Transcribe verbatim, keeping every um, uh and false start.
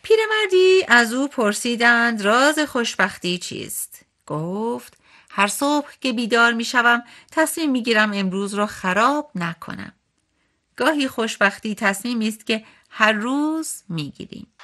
پیرمردی از او پرسیدند راز خوشبختی چیست؟ گفت هر صبح که بیدار می شوم تصمیم می گیرم امروز را خراب نکنم. گاهی خوشبختی تصمیمی است که هر روز می گیریم.